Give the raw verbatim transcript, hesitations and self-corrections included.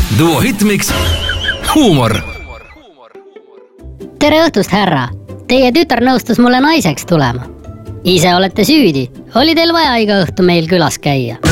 Duo Hitmix, huumor. Tere õhtust, härra. Teie tütar nõustus mulle naiseks tulema. Ise olete süüdi. Oli teil vaja iga õhtu meil külas käia?